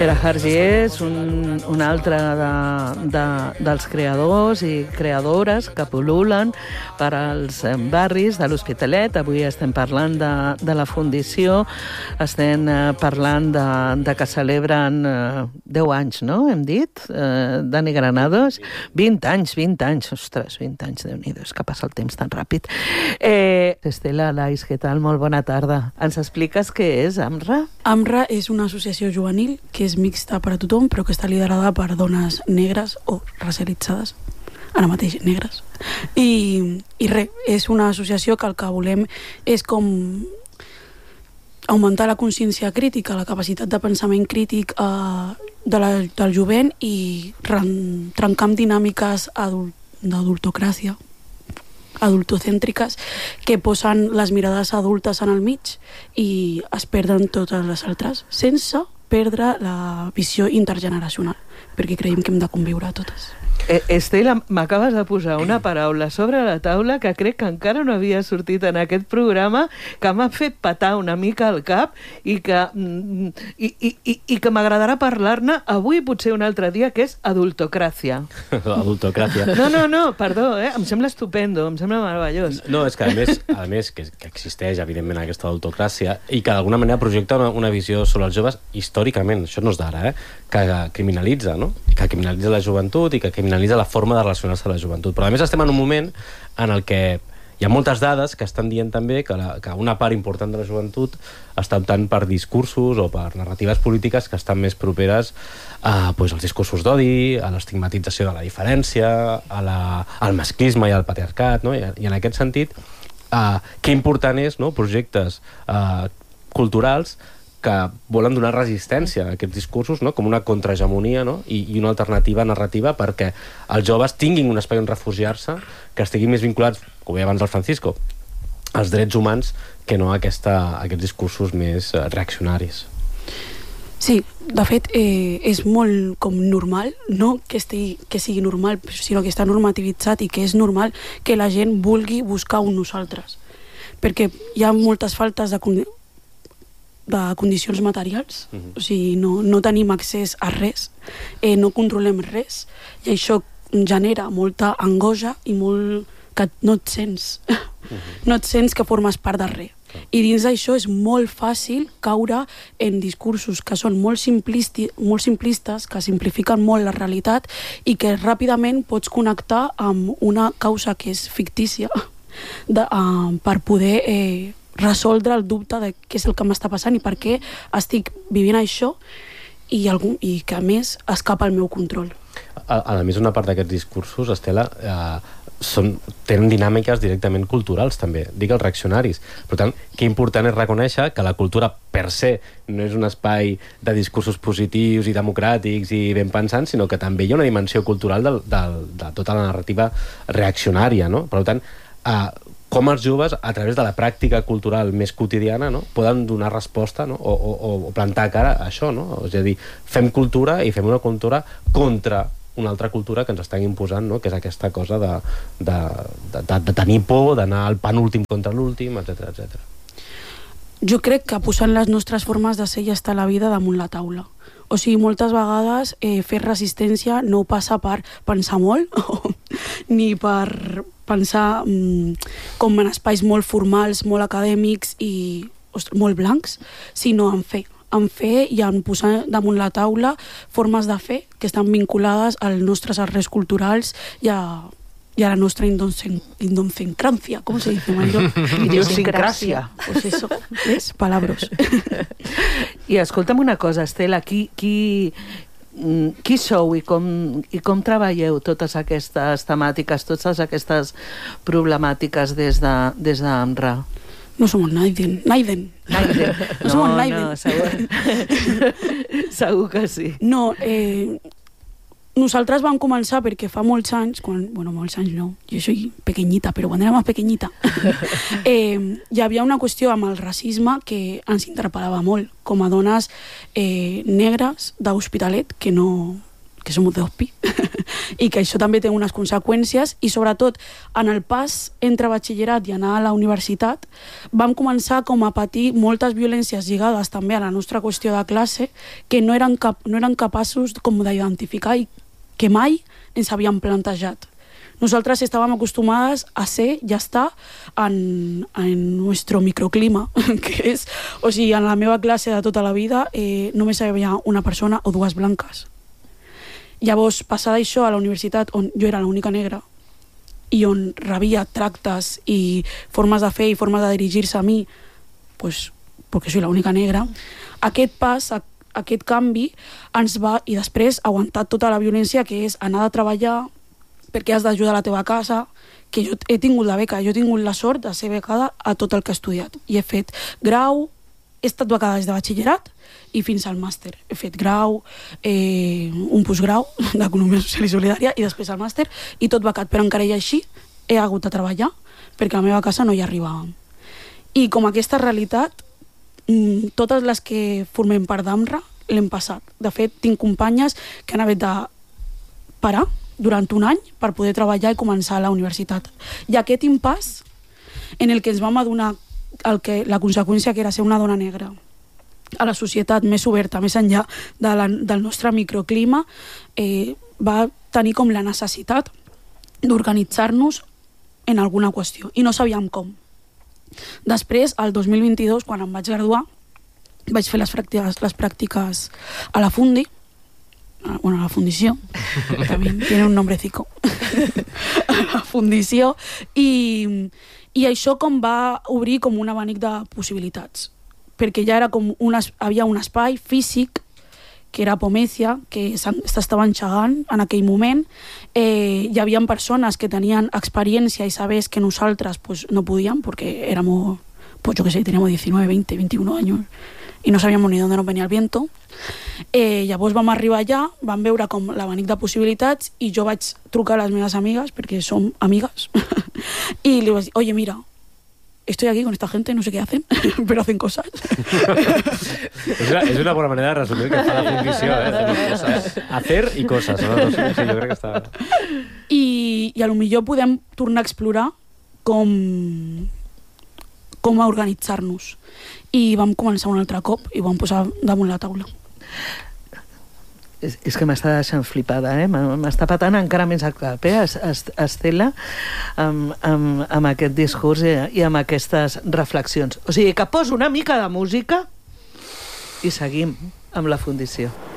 Pere Hargi és un altre dels creadors i creadores que pol·lulen per als barris de l'Hospitalet. Avui estem parlant de la Fundició, estem parlant de que celebren 10 anys, no? Hem dit? Dani Granados? 20 anys. Ostres, 20 anys, Déu-n'hi-do, és que passa el temps tan ràpid. Estela Lais, què tal? Molt bona tarda. Ens expliques què és AMRA? AMRA és una associació juvenil que és mixta per a tothom, però que està liderada per dones negres o racialitzades, ara mateix negres. I res, és una associació que el que volem és com augmentar la consciència crítica, la capacitat de pensament crític del jovent i trencar amb dinàmiques d'adultocràcia, adultocèntriques, que posen les mirades adultes en el mig i es perden totes les altres, sense perdre la visió intergeneracional, perquè creiem que hem de conviure totes. Estela, m'acabes de posar una paraula sobre la taula que crec que encara no havia sortit en aquest programa, que m'ha fet petar una mica el cap i que m'agradarà parlar-ne avui, potser un altre dia, que és adultocràcia. Adultocràcia. No, perdó, em sembla estupendo, em sembla meravellós. No, és que a més que existeix, evidentment, aquesta adultocràcia i que d'alguna manera projecta una visió sobre els joves històricament, això no és d'ara, que criminalitza, no? Que criminalitza la joventut i que criminalitza la forma de relacionar-se a la joventut. Però a més estem en un moment en el que hi ha moltes dades que estan dient també que una part important de la joventut està optant per discursos o per narratives polítiques que estan més properes als discursos d'odi, a l'estigmatització de la diferència, al masclisme i al patriarcat, no? I en aquest sentit, que important és, no? Projectes culturals que volen donar resistència a aquests discursos, no? Com una contrahegemonia, no? I una alternativa narrativa perquè els joves tinguin un espai on refugiar-se, que estiguin més vinculats, com deia abans el Francisco, als drets humans que no a aquests discursos més reaccionaris. Sí, de fet, és molt com normal, no que sigui normal, sinó que està normativitzat i que és normal que la gent vulgui buscar un nosaltres. Perquè hi ha moltes faltes de condicions materials, o sigui, no tenim accés a res, no controlem res, i això genera molta angoixa i molt que no et sents, no et sents que formes part de res. I dins d'això és molt fàcil caure en discursos que són molt simplistes, que simplifiquen molt la realitat i que ràpidament pots connectar amb una causa que és fictícia per poder resoldre el dubte de què és el que m'està passant i per què estic vivint això i que a més escapa al meu control. A més, una part d'aquests discursos, Estela, tenen dinàmiques directament culturals també, dic els reaccionaris. Per tant, que important és reconèixer que la cultura per se no és un espai de discursos positius i democràtics i ben pensants, sinó que també hi ha una dimensió cultural de tota la narrativa reaccionària, no? Per tant, com els joves, a través de la pràctica cultural més quotidiana, no? Poden donar resposta, no? o plantar cara a això, no? És a dir, fem cultura i fem una cultura contra una altra cultura que ens estan imposant, no? Que és aquesta cosa de tenir por, d'anar al penúltim contra l'últim, etc. Jo crec que posant les nostres formes de ser ja està la vida damunt la taula. O sigui, moltes vegades fer resistència no passa per pensar molt ni per pensar com en espais molt formals, molt acadèmics i molt blancs, sinó en fer i en posar damunt la taula formes de fer que estan vinculades als nostres arrels culturals i a la nostra idiosincrasia, ¿cómo se dice, Mario? Idiosincrasia. Pues eso, ¿ves? Palabras. I escolta'm una cosa, Estela, qui sou i com treballeu totes aquestes temàtiques, totes aquestes problemàtiques des d'AMRA? No somos Naiden. No somos Naiden. No, segur que sí. No, nosaltres vam començar perquè fa molts anys, molts anys no, jo soy pequeñita, però quan era més pequeñita, hi havia una qüestió amb el racisme que ens interpel·lava molt, com a dones negres d'Hospitalet, que no que som de OSPI, i que això també té unes conseqüències, i sobretot en el pas entre batxillerat i anar a la universitat vam començar com a patir moltes violències lligades també a la nostra qüestió de classe que no eren capaços com d'identificar i que mai ens havíem plantejat. Nosaltres estàvem acostumades a ser i a estar en nuestro microclima, que és, o sigui, en la meva classe de tota la vida només hi havia una persona o dues blanques. Llavors, passar d'això a la universitat, on jo era l'única negra, i on rebia tractes i formes de fer i formes de dirigir-se a mi, pues, perquè soy l'única negra, aquest pas, aquest canvi, ens va, i després aguantar tota la violència que és anar a treballar, perquè has d'ajudar a la teva casa, que jo he tingut la beca, jo he tingut la sort de ser becada a tot el que he estudiat. I he fet grau, he estat becada des de batxillerat i fins al màster. He fet grau, un postgrau d'Economia Social i Solidària i després el màster, i tot becat, però encara i així he hagut de treballar perquè a la meva casa no hi arribàvem. I com aquesta realitat, totes les que formem part d'AMRA l'hem passat. De fet, tinc companyes que han hagut de parar durant un any per poder treballar i començar a la universitat. I aquest impàs en el que ens vam adonar la conseqüència que era ser una dona negra a la societat més oberta, més enllà del nostre microclima, va tenir com la necessitat d'organitzar-nos en alguna qüestió, i no sabíem com. Després, el 2022, quan em vaig graduar, vaig fer les pràctiques a la Fundi, bueno, a la Fundició, també tiene un nombrecico, a la Fundició, i això com va obrir com un abanic de possibilitats, perquè ja era com havia un espai físic, que era Pomezia, que s'estava enxegant en aquell moment. Hi havia persones que tenien experiència i sabers que nosaltres pues, no podíem, perquè éramos, pues yo que sé, teníamos 19, 20, 21 años, i no sabíem ni d'on venia el viento. Llavors vam arribar allà, vam veure com l'abanic de possibilitats, i jo vaig trucar a les meves amigues, perquè som amigues, i li vaig dir, oye, mira, estoy aquí con esta gente, no sé qué hacen, pero hacen cosas. Es una buena manera de resumir que fa la Fundició, hacer i coses. No? Sí, jo crec que està... I a lo millor podem tornar a explorar com a organitzar-nos. I vam començar un altre cop i vam posar damunt la taula. És que m'està deixant flipada, m'està patant encara més el cap, Estela, amb aquest discurs i amb aquestes reflexions. O sigui, que poso una mica de música i seguim amb la Fundició.